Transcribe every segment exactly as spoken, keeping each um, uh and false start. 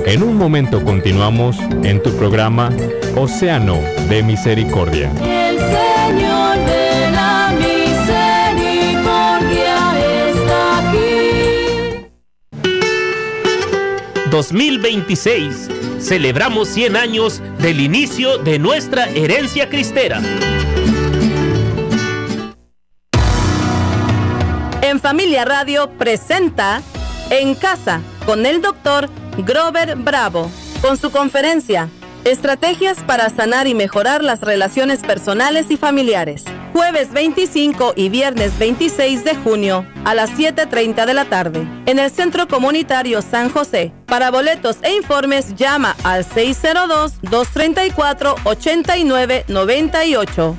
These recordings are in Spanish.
En un momento continuamos en tu programa Océano de Misericordia. El Señor de la misericordia está aquí. dos mil veintiséis. Celebramos cien años del inicio de nuestra herencia cristera. En Familia Radio presenta En Casa con el doctor Grover Bravo, con su conferencia Estrategias para sanar y mejorar las relaciones personales y familiares. Jueves veinticinco y viernes veintiséis de junio a las siete treinta de la tarde en el Centro Comunitario San José. Para boletos e informes llama al seis cero dos, dos tres cuatro, ocho nueve nueve ocho.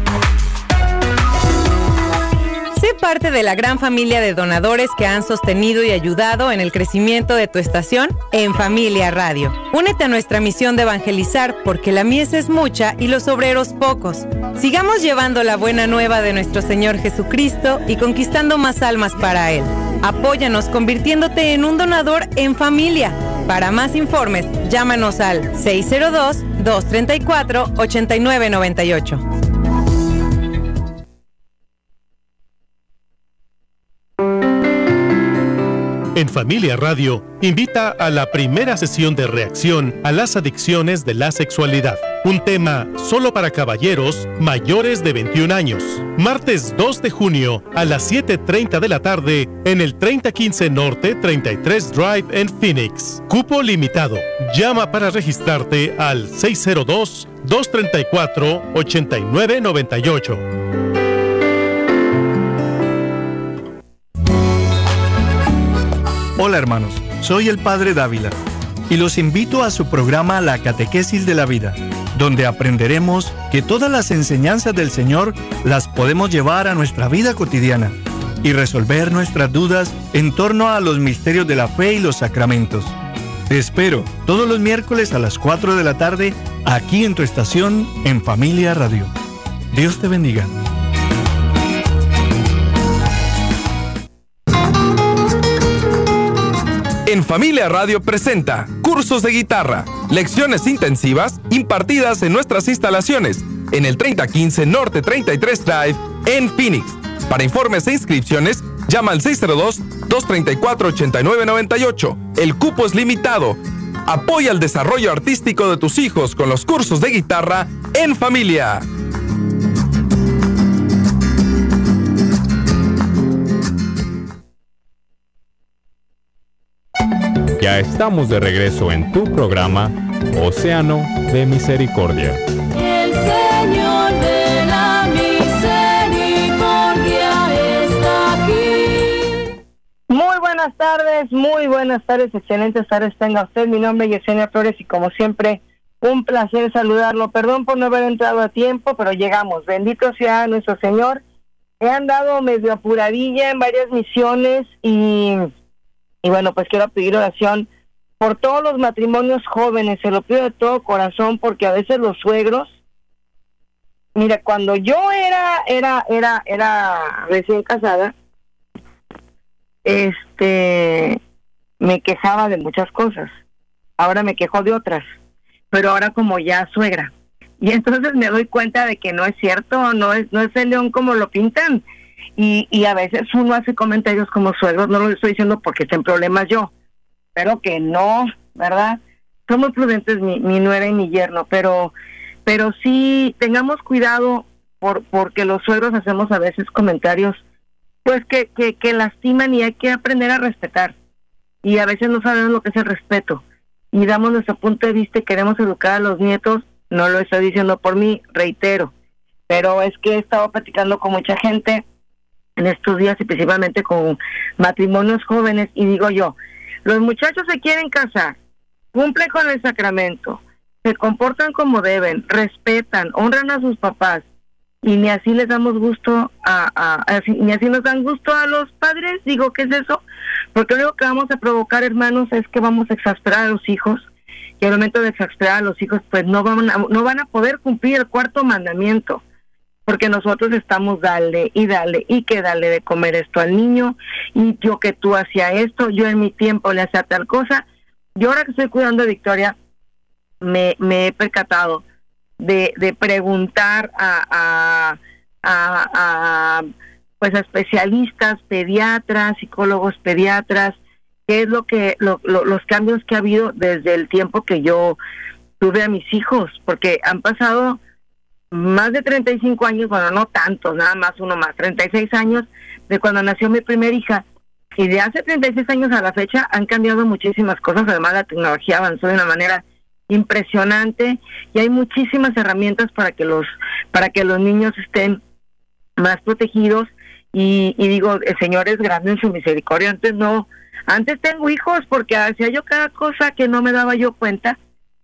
Sé parte de la gran familia de donadores que han sostenido y ayudado en el crecimiento de tu estación en Familia Radio. Únete a nuestra misión de evangelizar porque la mies es mucha y los obreros pocos. Sigamos llevando la buena nueva de nuestro Señor Jesucristo y conquistando más almas para Él. Apóyanos convirtiéndote en un donador en familia. Para más informes, llámanos al seis cero dos, dos tres cuatro, ocho nueve nueve ocho. En Familia Radio, invita a la primera sesión de reacción a las adicciones de la sexualidad. Un tema solo para caballeros mayores de veintiún años. Martes dos de junio a las siete treinta de la tarde en el treinta quince Norte treinta y tres Drive en Phoenix. Cupo limitado. Llama para registrarte al seis cero dos, dos tres cuatro, ocho nueve nueve ocho. Hola hermanos, soy el Padre Dávila y los invito a su programa La Catequesis de la Vida, donde aprenderemos que todas las enseñanzas del Señor las podemos llevar a nuestra vida cotidiana y resolver nuestras dudas en torno a los misterios de la fe y los sacramentos. Te espero todos los miércoles a las cuatro de la tarde aquí en tu estación en Familia Radio. Dios te bendiga. En Familia Radio presenta cursos de guitarra, lecciones intensivas impartidas en nuestras instalaciones en el treinta quince Norte treinta y tres Drive en Phoenix. Para informes e inscripciones, llama al seis cero dos, dos tres cuatro, ocho nueve nueve ocho. El cupo es limitado. Apoya el desarrollo artístico de tus hijos con los cursos de guitarra en familia. Ya estamos de regreso en tu programa Océano de Misericordia. El Señor de la misericordia está aquí. Muy buenas tardes, muy buenas tardes, excelentes tardes tenga usted. Mi nombre es Yesenia Flores y como siempre, un placer saludarlo. Perdón por no haber entrado a tiempo, pero llegamos. Bendito sea nuestro Señor. He andado medio apuradilla en varias misiones y... Y bueno, pues quiero pedir oración por todos los matrimonios jóvenes, se lo pido de todo corazón, porque a veces los suegros, mira, cuando yo era, era, era, era recién casada, este, me quejaba de muchas cosas, ahora me quejo de otras, pero ahora como ya suegra, y entonces me doy cuenta de que no es cierto, no es, no es el león como lo pintan. Y, y a veces uno hace comentarios como suegros, no lo estoy diciendo porque esté en problemas yo, pero que no, ¿verdad? Son muy prudentes mi, mi nuera y mi yerno, pero pero sí tengamos cuidado por porque los suegros hacemos a veces comentarios pues que, que, que lastiman y hay que aprender a respetar. Y a veces no sabemos lo que es el respeto. Y damos nuestro punto de vista y queremos educar a los nietos, no lo estoy diciendo por mí, reitero, pero es que he estado platicando con mucha gente en estos días y principalmente con matrimonios jóvenes y digo yo, los muchachos se quieren casar, cumplen con el sacramento, se comportan como deben, respetan, honran a sus papás y ni así les damos gusto a, a, a ni así nos dan gusto a los padres. Digo, ¿qué es eso? Porque lo único que vamos a provocar, hermanos, es que vamos a exasperar a los hijos y al momento de exasperar a los hijos pues no van a, no van a poder cumplir el cuarto mandamiento. Porque nosotros estamos dale y dale y que dale de comer esto al niño y yo que tú hacía esto, yo en mi tiempo le hacía tal cosa, yo ahora que estoy cuidando a Victoria, me, me he percatado de, de preguntar a, a, a, a, pues a especialistas, pediatras, psicólogos pediatras, qué es lo que, lo, lo, los cambios que ha habido desde el tiempo que yo tuve a mis hijos, porque han pasado más de treinta y cinco años, bueno, no tantos, nada más uno más, treinta y seis años de cuando nació mi primera hija, y de hace treinta y seis años a la fecha han cambiado muchísimas cosas. Además la tecnología avanzó de una manera impresionante y hay muchísimas herramientas para que los para que los niños estén más protegidos, y, y digo, el Señor es grande en su misericordia. Antes no, antes tengo hijos porque hacía yo cada cosa que no me daba yo cuenta,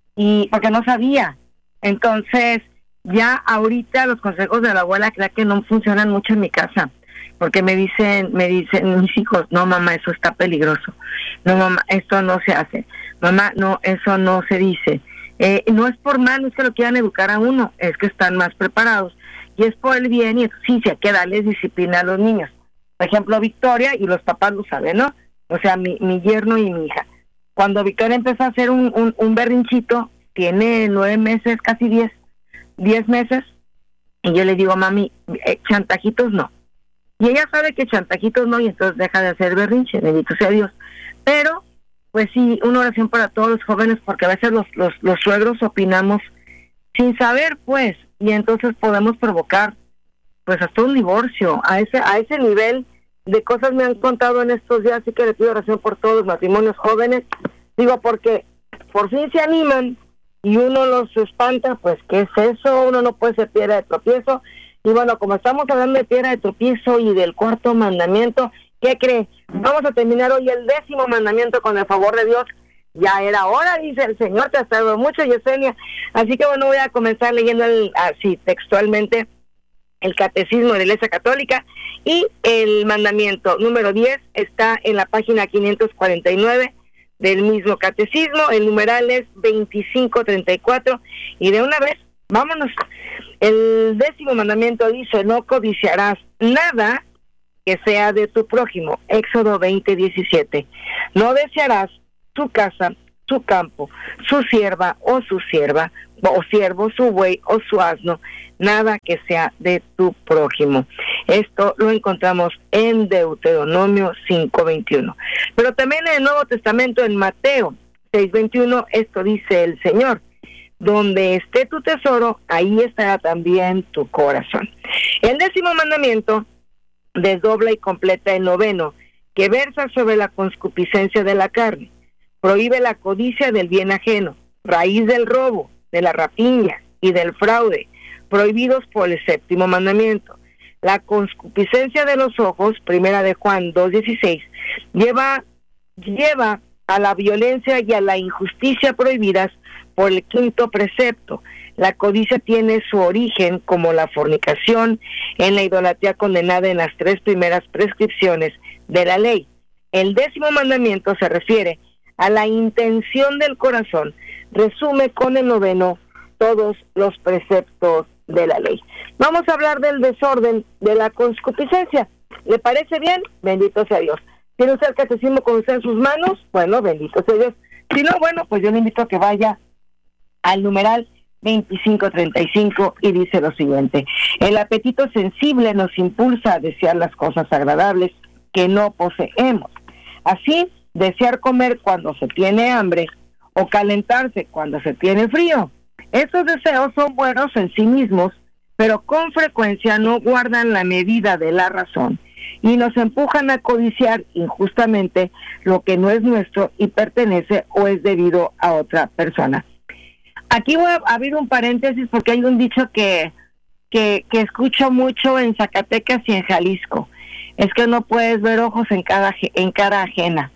y porque no sabía. Entonces ya ahorita los consejos de la abuela creo que no funcionan mucho en mi casa, porque me dicen, me dicen mis hijos, no mamá, eso está peligroso, no mamá, esto no se hace, mamá, no, eso no se dice. Eh, no es por mal, no es que lo quieran educar a uno, es que están más preparados, y es por el bien, y sí, sí hay que darles disciplina a los niños. Por ejemplo, Victoria, y los papás lo saben, ¿no? O sea, mi, mi yerno y mi hija. Cuando Victoria empezó a hacer un, un, un berrinchito, tiene nueve meses, casi diez, diez meses, y yo le digo, mami, eh, chantajitos no. Y ella sabe que chantajitos no, y entonces deja de hacer berrinche, bendito sea Dios. Pero, pues sí, una oración para todos los jóvenes, porque a veces los, los, los suegros opinamos sin saber, pues, y entonces podemos provocar, pues, hasta un divorcio. A ese a ese nivel de cosas me han contado en estos días, así que le pido oración por todos los matrimonios jóvenes. Digo, porque por fin se animan y uno los espanta, pues, ¿qué es eso? Uno no puede ser piedra de tropiezo. Y bueno, como estamos hablando de piedra de tropiezo y del cuarto mandamiento, ¿qué cree? Vamos a terminar hoy el décimo mandamiento con el favor de Dios. Ya era hora, dice el Señor, te has tardado mucho, Yesenia. Así que bueno, voy a comenzar leyendo el, así textualmente el Catecismo de la Iglesia Católica, y el mandamiento número diez está en la página quinientos cuarenta y nueve del mismo Catecismo. El numeral es veinticinco treinta y cuatro, y de una vez, vámonos. El décimo mandamiento dice, no codiciarás nada que sea de tu prójimo. Éxodo veinte diecisiete. No desearás su casa, su campo, su sierva o su sierva, o siervo, su buey o su asno, nada que sea de tu prójimo. Esto lo encontramos en Deuteronomio cinco veintiuno. Pero también en el Nuevo Testamento, en Mateo seis veintiuno, esto dice el Señor: donde esté tu tesoro, ahí estará también tu corazón. El décimo mandamiento desdobla y completa el noveno, que versa sobre la concupiscencia de la carne. Prohíbe la codicia del bien ajeno, raíz del robo, de la rapiña y del fraude, prohibidos por el séptimo mandamiento. La concupiscencia de los ojos, primera de Juan dos dieciséis, lleva, lleva a la violencia y a la injusticia prohibidas por el quinto precepto. La codicia tiene su origen, como la fornicación, en la idolatría condenada en las tres primeras prescripciones de la ley. El décimo mandamiento se refiere a la intención del corazón, resume con el noveno todos los preceptos de la ley. Vamos a hablar del desorden de la concupiscencia. ¿Le parece bien? Bendito sea Dios. ¿Tiene usted el catecismo con usted en sus manos? Bueno, bendito sea Dios. Si no, bueno, pues yo le invito a que vaya al numeral veinticinco treinta y cinco, y dice lo siguiente: el apetito sensible nos impulsa a desear las cosas agradables que no poseemos. Así, desear comer cuando se tiene hambre o calentarse cuando se tiene frío. Estos deseos son buenos en sí mismos, pero con frecuencia no guardan la medida de la razón y nos empujan a codiciar injustamente lo que no es nuestro y pertenece o es debido a otra persona. Aquí voy a abrir un paréntesis porque hay un dicho que, que, que escucho mucho en Zacatecas y en Jalisco. Es que no puedes ver ojos en cada en cara ajena.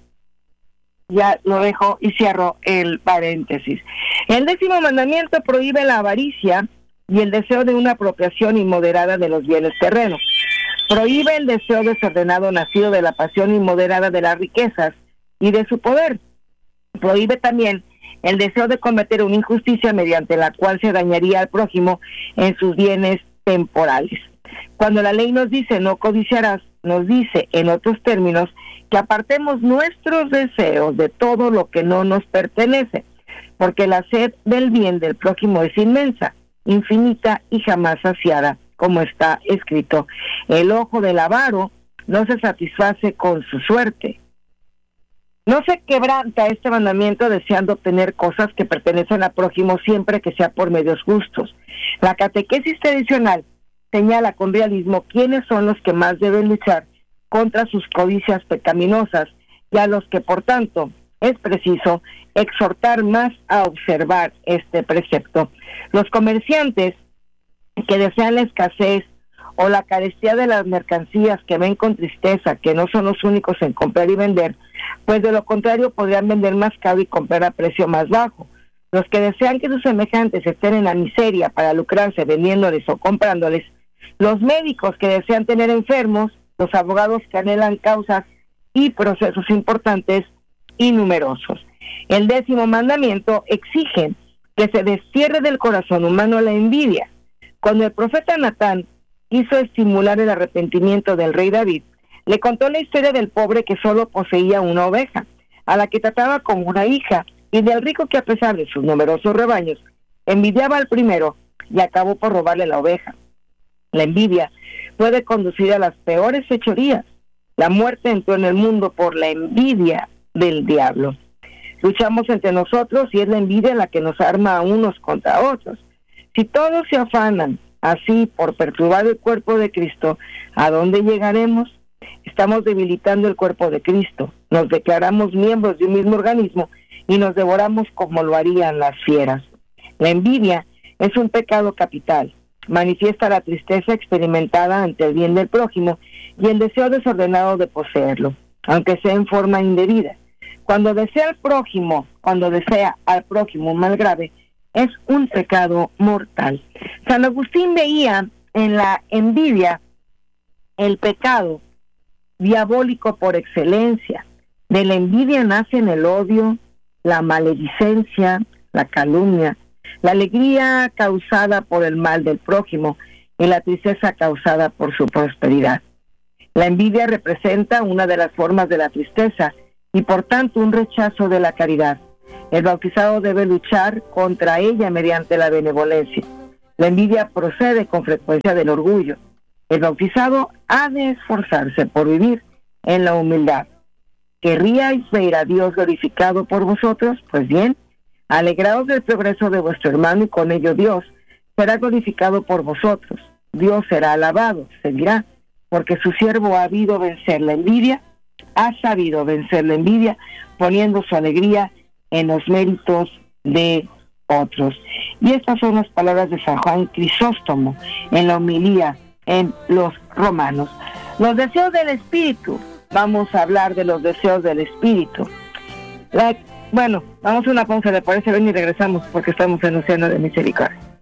Ya lo dejo y cierro el paréntesis. El décimo mandamiento prohíbe la avaricia y el deseo de una apropiación inmoderada de los bienes terrenos. Prohíbe el deseo desordenado nacido de la pasión inmoderada de las riquezas y de su poder. Prohíbe también el deseo de cometer una injusticia mediante la cual se dañaría al prójimo en sus bienes temporales. Cuando la ley nos dice no codiciarás, nos dice, en otros términos, que apartemos nuestros deseos de todo lo que no nos pertenece, porque la sed del bien del prójimo es inmensa, infinita y jamás saciada, como está escrito. El ojo del avaro no se satisface con su suerte. No se quebranta este mandamiento deseando obtener cosas que pertenecen al prójimo siempre que sea por medios justos. La catequesis tradicional señala con realismo quiénes son los que más deben luchar contra sus codicias pecaminosas y a los que, por tanto, es preciso exhortar más a observar este precepto. Los comerciantes que desean la escasez o la carestía de las mercancías, que ven con tristeza que no son los únicos en comprar y vender, pues de lo contrario podrían vender más caro y comprar a precio más bajo. Los que desean que sus semejantes estén en la miseria para lucrarse vendiéndoles o comprándoles, los médicos que desean tener enfermos, los abogados que anhelan causas y procesos importantes y numerosos. El décimo mandamiento exige que se destierre del corazón humano la envidia. Cuando el profeta Natán quiso estimular el arrepentimiento del rey David, le contó la historia del pobre que solo poseía una oveja, a la que trataba como una hija, y del rico que, a pesar de sus numerosos rebaños, envidiaba al primero y acabó por robarle la oveja. La envidia puede conducir a las peores fechorías. La muerte entró en el mundo por la envidia del diablo. Luchamos entre nosotros y es la envidia la que nos arma a unos contra otros. Si todos se afanan así por perturbar el cuerpo de Cristo, ¿a dónde llegaremos? Estamos debilitando el cuerpo de Cristo, nos declaramos miembros de un mismo organismo y nos devoramos como lo harían las fieras. La envidia es un pecado capital, manifiesta la tristeza experimentada ante el bien del prójimo y el deseo desordenado de poseerlo, aunque sea en forma indebida. Cuando desea al prójimo, cuando desea al prójimo un mal grave, es un pecado mortal. San Agustín veía en la envidia el pecado diabólico por excelencia. De la envidia nacen el odio, la maledicencia, la calumnia, la alegría causada por el mal del prójimo y la tristeza causada por su prosperidad. La envidia representa una de las formas de la tristeza y por tanto un rechazo de la caridad. El bautizado debe luchar contra ella mediante la benevolencia. La envidia procede con frecuencia del orgullo. El bautizado ha de esforzarse por vivir en la humildad. ¿Querríais ver a Dios glorificado por vosotros? Pues bien, alegraos del progreso de vuestro hermano y con ello Dios será glorificado por vosotros. Dios será alabado, se dirá, porque su siervo ha sabido vencer la envidia, ha sabido vencer la envidia, poniendo su alegría en los méritos de otros. Y estas son las palabras de San Juan Crisóstomo en la homilía en los Romanos. Los deseos del Espíritu. Vamos a hablar de los deseos del Espíritu. La, bueno, vamos a una pausa, ¿le parece? Ven y regresamos porque estamos en Océano de Misericordia.